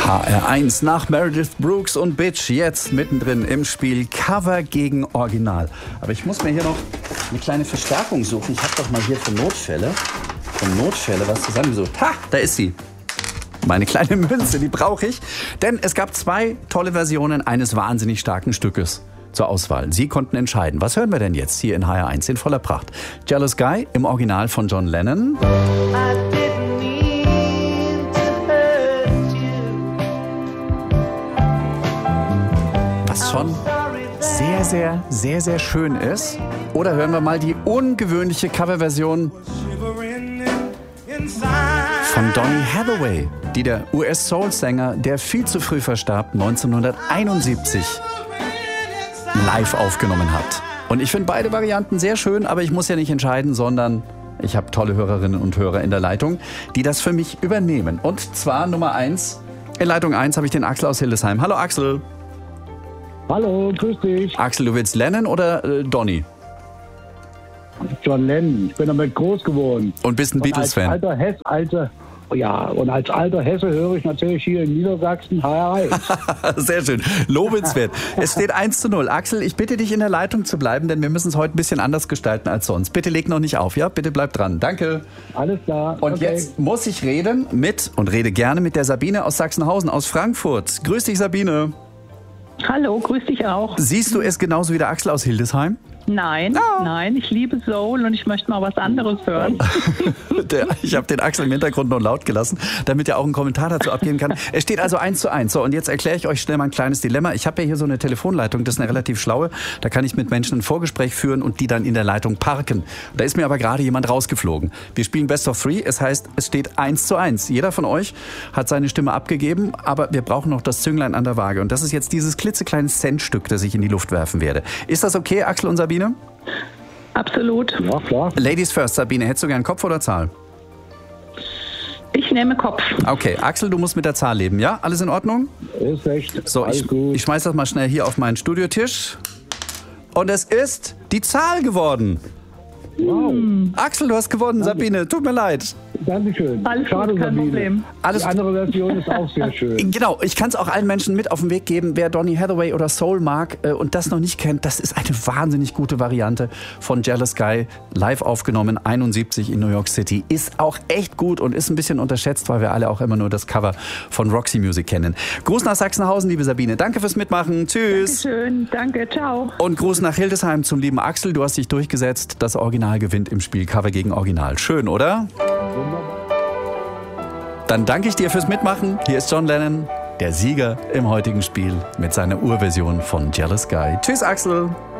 HR1 nach Meredith Brooks und Bitch, jetzt mittendrin im Spiel Cover gegen Original. Aber ich muss mir hier noch eine kleine Verstärkung suchen. Ich habe doch mal hier für Notfälle was zusammengesucht. Ha, da ist sie. Meine kleine Münze, die brauche ich. Denn es gab 2 tolle Versionen eines wahnsinnig starken Stückes zur Auswahl. Sie konnten entscheiden. Was hören wir denn jetzt hier in HR1 in voller Pracht? Jealous Guy im Original von John Lennon. Was schon sehr schön ist. Oder hören wir mal die ungewöhnliche Coverversion von Donny Hathaway, die der US-Soul-Sänger, der viel zu früh verstarb, 1971 live aufgenommen hat. Und ich finde beide Varianten sehr schön, aber ich muss ja nicht entscheiden, sondern ich habe tolle Hörerinnen und Hörer in der Leitung, die das für mich übernehmen. Und zwar Nummer 1. In Leitung 1 habe ich den Axel aus Hildesheim. Hallo Axel. Hallo, grüß dich. Axel, du willst Lennon oder Donny? John Lennon. Ich bin damit groß geworden. Und bist ein Beatles-Fan? Und als alter Hesse höre ich natürlich hier in Niedersachsen HR1. Sehr schön. Lobenswert. Es steht 1:0. Axel, ich bitte dich in der Leitung zu bleiben, denn wir müssen es heute ein bisschen anders gestalten als sonst. Bitte leg noch nicht auf, ja? Bitte bleib dran. Danke. Alles klar. Und jetzt muss ich rede gerne mit der Sabine aus Sachsenhausen, aus Frankfurt. Grüß dich, Sabine. Hallo, grüß dich auch. Siehst du es genauso wie der Axel aus Hildesheim? Nein, ich liebe Soul und ich möchte mal was anderes hören. Ich habe den Axel im Hintergrund noch laut gelassen, damit er auch einen Kommentar dazu abgeben kann. Es steht also 1:1. So, und jetzt erkläre ich euch schnell mal ein kleines Dilemma. Ich habe ja hier so eine Telefonleitung, das ist eine relativ schlaue. Da kann ich mit Menschen ein Vorgespräch führen und die dann in der Leitung parken. Da ist mir aber gerade jemand rausgeflogen. Wir spielen Best of 3, es heißt, es steht 1:1. Jeder von euch hat seine Stimme abgegeben, aber wir brauchen noch das Zünglein an der Waage. Und das ist jetzt dieses klitzekleine Centstück, das ich in die Luft werfen werde. Ist das okay, Axel und Sabine? Absolut. Ja, klar. Ladies first, Sabine, hättest du gern Kopf oder Zahl? Ich nehme Kopf. Okay, Axel, du musst mit der Zahl leben, ja? Alles in Ordnung? Ist recht. So, Alles gut. ich schmeiß das mal schnell hier auf meinen Studiotisch. Und es ist die Zahl geworden. Wow. Axel, du hast gewonnen, Sabine. Tut mir leid. Dankeschön. Alles Schade, gut, kein Sabine. Problem. Die andere Version ist auch sehr schön. Genau, ich kann es auch allen Menschen mit auf den Weg geben, wer Donny Hathaway oder Soul mag und das noch nicht kennt, das ist eine wahnsinnig gute Variante von Jealous Guy, live aufgenommen, 71 in New York City. Ist auch echt gut und ist ein bisschen unterschätzt, weil wir alle auch immer nur das Cover von Roxy Music kennen. Gruß nach Sachsenhausen, liebe Sabine. Danke fürs Mitmachen. Tschüss. Dankeschön, danke, ciao. Und Gruß nach Hildesheim zum lieben Axel. Du hast dich durchgesetzt. Das Original gewinnt im Spiel Cover gegen Original. Schön, oder? Dann danke ich dir fürs Mitmachen. Hier ist John Lennon, der Sieger im heutigen Spiel mit seiner Urversion von Jealous Guy. Tschüss, Axel.